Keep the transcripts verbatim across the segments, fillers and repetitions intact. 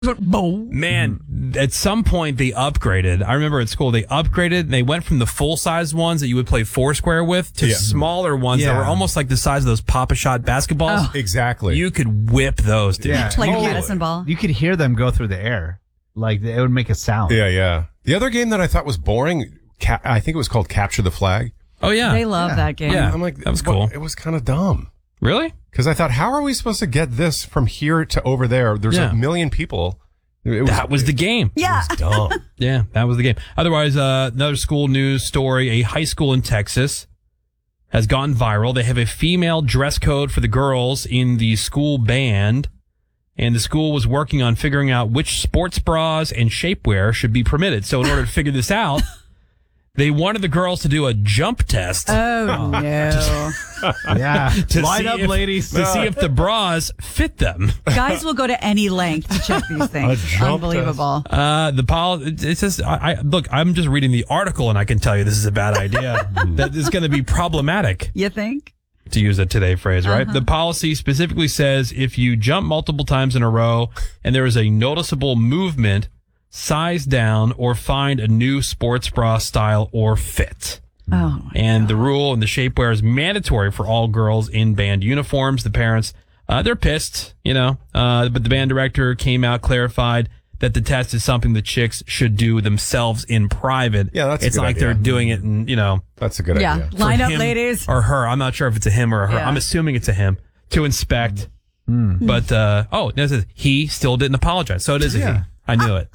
Man, at some point they upgraded. I remember at school they upgraded. And they went from the full-size ones that you would play Foursquare with to Yeah. smaller ones Yeah. that were almost like the size of those Papa-Shot basketballs. Oh. Exactly. You could whip those, dude. Yeah. Like a Totally. medicine ball. You could hear them go through the air. Like, it would make a sound. Yeah, yeah. The other game that I thought was boring, ca- I think it was called Capture the Flag. Oh, yeah. They love Yeah. that game. Yeah. I'm like, that was what- cool. It was kind of dumb. Really? Because I thought, how are we supposed to get this from here to over there? There's Yeah. a million people. It was, That was the game. Yeah. It was dumb. Yeah, that was the game. Otherwise, uh, another school news story. A high school in Texas has gone viral. They have a female dress code for the girls in the school band. And the school was working on figuring out which sports bras and shapewear should be permitted. So in order to figure this out, they wanted the girls to do a jump test. Oh, no. Yeah. to Line see up, if- ladies. To see if the bras fit them. Guys will go to any length to check these things. A jump Unbelievable. Uh, the pol- it it says, I, I, look, I'm just reading the article and I can tell you this is a bad idea. That is going to be problematic, You think? to use a today phrase, right? Uh-huh. The policy specifically says if you jump multiple times in a row and there is a noticeable movement, size down or find a new sports bra style or fit. Oh, my And the rule and the shapewear is mandatory for all girls in band uniforms. The parents, uh, they're pissed, you know, uh, but the band director came out, clarified that the test is something the chicks should do themselves in private. Yeah, that's a It's good like idea. they're doing it in, you know, That's a good yeah. idea. for Line up, him ladies. or her. I'm not sure if it's a him or a her. Yeah. I'm assuming it's a him to inspect. But, uh, oh, it says he still didn't apologize. So it is a Yeah. he. I knew it.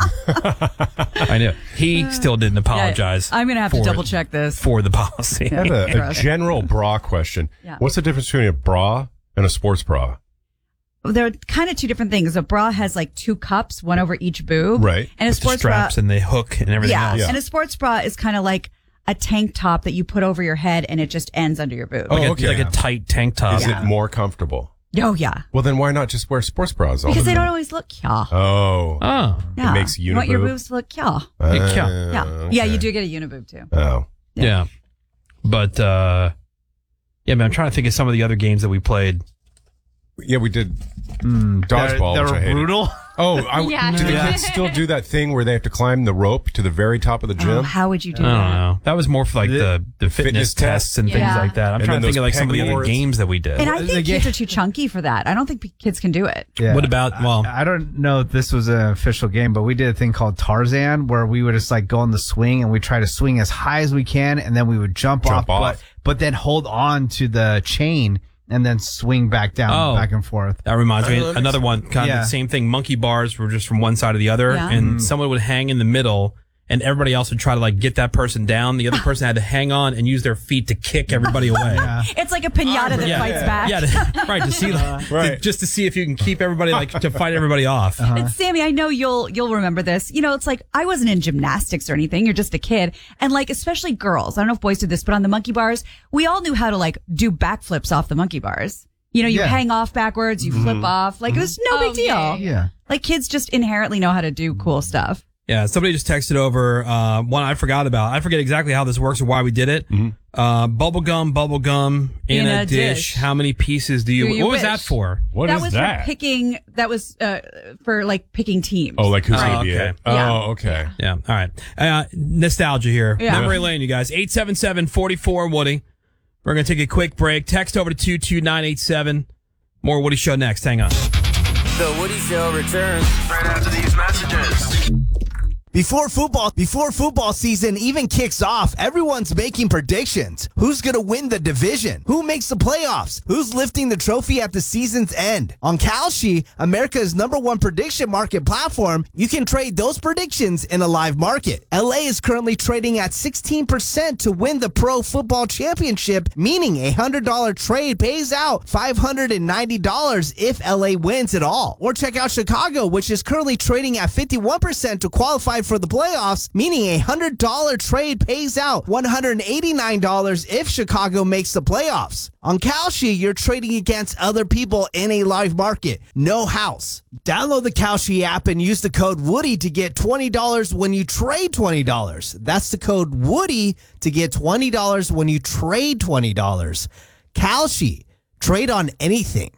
I knew it. He still didn't apologize. Yeah, I'm going to have to for- double check this. for the policy. I have a, a Trust. general bra question. Yeah. What's the difference between a bra and a sports bra? They're kind of two different things. A bra has like two cups, one over each boob. Right. And a With the sports bra. straps and the hook and everything Yeah. else. Yeah. And a sports bra is kind of like a tank top that you put over your head and it just ends under your boob. Oh, Like, a, okay. like a tight tank top. Is it more comfortable? Oh, yeah. Well, then why not just wear sports bras all Because the they time? don't always look yeah. Oh. Oh. Yeah. makes You want your uniboob? boobs to look yeah. Uh, Yeah. Yeah. okay. Yeah, you do get a uniboob too. Oh. Yeah. But, uh, yeah, man, I'm trying to think of some of the other games that we played. Yeah, we did Mm, dodgeball, They're, which I they're hated. brutal. Oh, I, Yeah. do the Yeah. kids still do that thing where they have to climb the rope to the very top of the gym? Oh, how would you do I don't that? know. That was more for like the, the fitness, Fitness tests tests? and things Yeah. like that. I'm And trying then to think of those like some of the peg other boards. games that we did. And I The think ga- kids are too chunky for that. I don't think p- kids can do it. Yeah. What about, well, I, I don't know if this was an official game, but we did a thing called Tarzan where we would just like go on the swing and we try to swing as high as we can and then we would jump, Jump off, off. But, but then hold on to the chain and then swing back down, Oh. back and forth. that reminds me Oh, that makes another one, kind of Yeah. the same thing. Monkey bars were just from one side to the other, Yeah. and someone would hang in the middle, and everybody else would try to like get that person down. The other person had to hang on and use their feet to kick everybody away. Yeah. It's like a pinata that Yeah. fights back. Yeah, to, right. To see, to- Right. just to see if you can keep everybody like to fight everybody off. And Sammy, I know you'll you'll remember this. You know, it's like I wasn't in gymnastics or anything. You're just a kid, and like especially girls. I don't know if boys did this, but on the monkey bars, we all knew how to like do backflips off the monkey bars. You know, you Yeah. hang off backwards, you flip off. Like it was no Oh, big deal. yeah, Yeah. Like kids just inherently know how to do cool stuff. Yeah, somebody just texted over uh, one I forgot about. I forget exactly how this works or why we did it. Uh, bubble gum, bubble gum in, In a, a dish. dish. How many pieces do you? Do you what was wish? that for? What that is was that? for picking. That was uh, for like picking teams. Oh, like who's Oh, going to be okay. it? Oh, Yeah. okay. Yeah. All right. Uh, nostalgia here. Yeah. Memory lane, you guys. eight seven seven, four four, Woody. We're going to take a quick break. Text over to two two nine eight seven. More Woody Show next. Hang on. The Woody Show returns Right after these messages. Before football, before football season even kicks off, everyone's making predictions. Who's going to win the division? Who makes the playoffs? Who's lifting the trophy at the season's end? On Kalshi, America's number one prediction market platform, you can trade those predictions in a live market. L A is currently trading at sixteen percent to win the Pro Football Championship, meaning a one hundred dollars trade pays out five hundred ninety dollars if L A wins it all. Or check out Chicago, which is currently trading at fifty-one percent to qualify for the playoffs, meaning a one hundred dollars trade pays out one hundred eighty-nine dollars if Chicago makes the playoffs. On Kalshi, you're trading against other people in a live market. No house. Download the Kalshi app and use the code Woody to get twenty dollars when you trade twenty dollars. That's the code Woody to get twenty dollars when you trade twenty dollars. Kalshi. Trade on anything.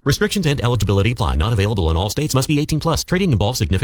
Restrictions and eligibility apply. Not available in all states. Must be eighteen plus. Trading involves significant